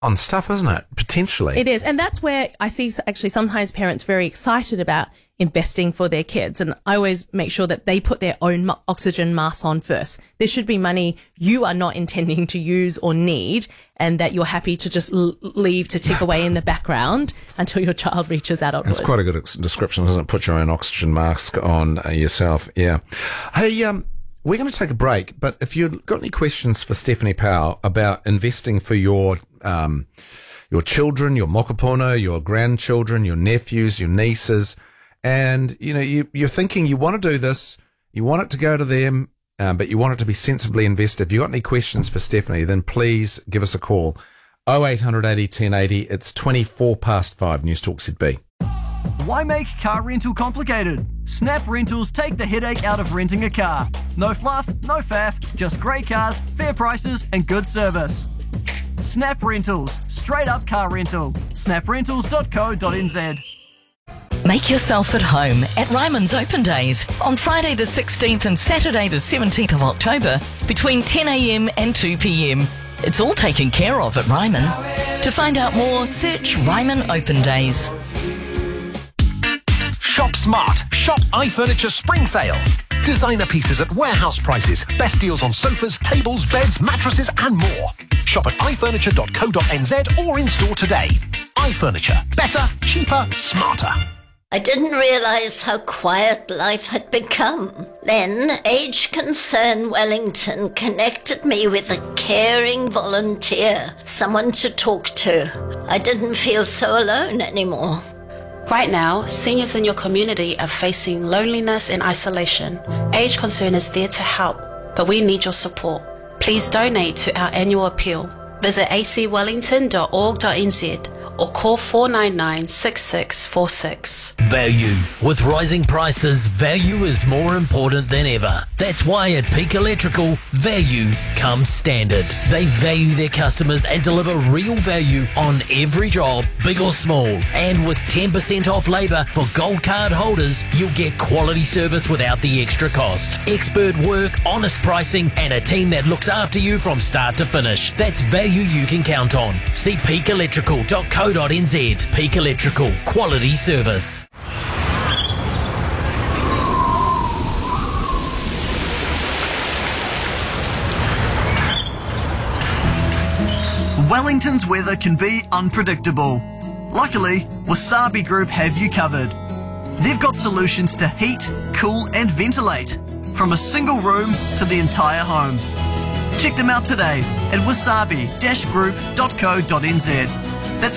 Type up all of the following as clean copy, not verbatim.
on stuff, isn't it? Potentially. It is. And that's where I see actually sometimes parents very excited about investing for their kids. And I always make sure that they put their own oxygen masks on first. There should be money you are not intending to use or need, and that you're happy to just leave to tick away in the background until your child reaches adulthood. That's quite a good description, isn't it? Put your own oxygen mask on yourself. Yeah. Hey, we're going to take a break, but if you've got any questions for Stephanie Powell about investing for your children, your mokopuna, your grandchildren, your nephews, your nieces, and you're thinking you want to do this, you want it to go to them, but you want it to be sensibly invested. If you've got any questions for Stephanie, then please give us a call. 0800 80 1080. It's 5:24 News Talk ZB. Why make car rental complicated? Snap Rentals take the headache out of renting a car. No fluff, no faff, just great cars, fair prices and good service. Snap Rentals, straight up car rental. snaprentals.co.nz. Make yourself at home at Ryman's Open Days on Friday the 16th and Saturday the 17th of October between 10 a.m. and 2 p.m. It's all taken care of at Ryman. To find out more, search Ryman Open Days. Shop smart. Shop iFurniture Spring Sale. Designer pieces at warehouse prices. Best deals on sofas, tables, beds, mattresses and more. Shop at ifurniture.co.nz or in store today. iFurniture. Better, cheaper, smarter. I didn't realise how quiet life had become. Then Age Concern Wellington connected me with a caring volunteer, someone to talk to. I didn't feel so alone anymore. Right now, seniors in your community are facing loneliness and isolation. Age Concern is there to help, but we need your support. Please donate to our annual appeal. Visit acwellington.org.nz or call 499 6646. Value. With rising prices, value is more important than ever. That's why at Peak Electrical, value comes standard. They value their customers and deliver real value on every job, big or small. And with 10% off labour for Gold Card holders, you'll get quality service without the extra cost. Expert work, honest pricing, and a team that looks after you from start to finish. That's value you can count on. See peakelectrical.co.nz. Peak Electrical. Quality service. Wellington's weather can be unpredictable. Luckily, Wasabi Group have you covered. They've got solutions to heat, cool and ventilate, from a single room to the entire home. Check them out today at wasabi-group.co.nz. That's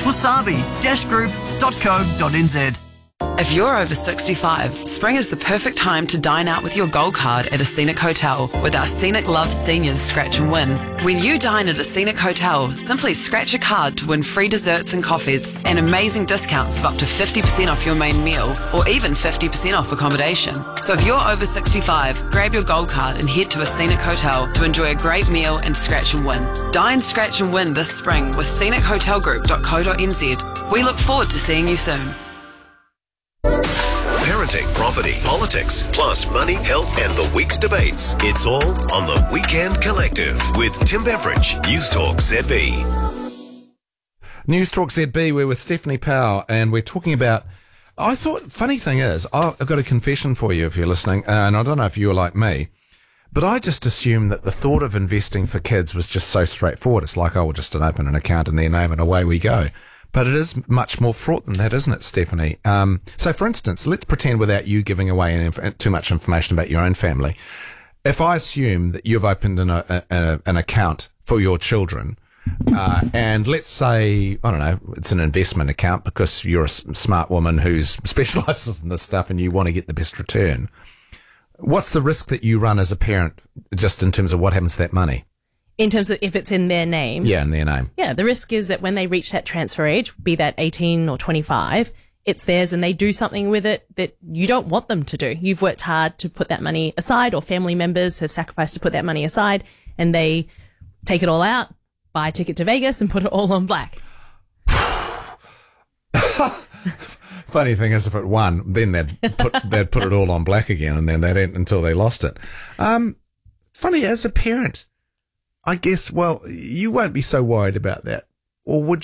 wasabi-group.co.nz. If you're over 65, spring is the perfect time to dine out with your Gold Card at a Scenic Hotel with our Scenic Love Seniors Scratch and Win. When you dine at a Scenic Hotel, simply scratch a card to win free desserts and coffees and amazing discounts of up to 50% off your main meal or even 50% off accommodation. So if you're over 65, grab your Gold Card and head to a Scenic Hotel to enjoy a great meal and scratch and win. Dine, scratch and win this spring with scenichotelgroup.co.nz. We look forward to seeing you soon. Parenting, property, politics, plus money, health, and the week's debates. It's all on the Weekend Collective with Tim Beveridge, News Talk ZB. News Talk ZB, we're with Stephanie Powell, and we're talking about, I thought, funny thing is, I've got a confession for you if you're listening, and I don't know if you're like me, but I just assumed that the thought of investing for kids was just so straightforward. It's like, oh, we'll just open an account in their name and away we go. But it is much more fraught than that, isn't it, Stephanie? So, for instance, let's pretend without you giving away too much information about your own family. If I assume that you've opened an account for your children, and let's say, I don't know, it's an investment account because you're a smart woman who specialises in this stuff and you want to get the best return, what's the risk that you run as a parent just in terms of what happens to that money? In terms of if it's in their name. Yeah, in their name. Yeah, the risk is that when they reach that transfer age, be that 18 or 25, it's theirs and they do something with it that you don't want them to do. You've worked hard to put that money aside, or family members have sacrificed to put that money aside, and they take it all out, buy a ticket to Vegas and put it all on black. Funny thing is, if it won, then they'd put it all on black again, and then they didn't until they lost it. Funny, as a parent, I guess, well, you won't be so worried about that. or would